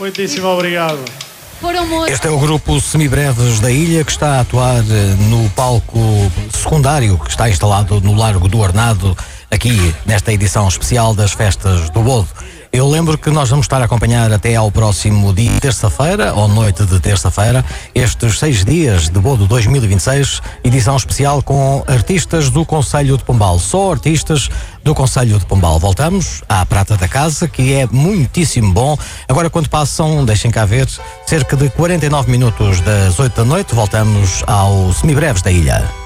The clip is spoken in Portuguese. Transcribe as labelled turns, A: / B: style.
A: Muitíssimo obrigado.
B: Este é o grupo Semibreves da Ilha, que está a atuar no palco secundário que está instalado no Largo do Arnado, aqui nesta edição especial das Festas do Bodo. Eu lembro que nós vamos estar a acompanhar até ao próximo dia, terça-feira, ou noite de terça-feira, estes 6 dias de Bodo 2026, edição especial com artistas do Concelho de Pombal, só artistas do Concelho de Pombal. Voltamos à Prata da Casa, que é muitíssimo bom. Agora, quando passam, deixem cá ver, cerca de 49 minutos das 8 da noite, voltamos ao Semibreves da Ilha.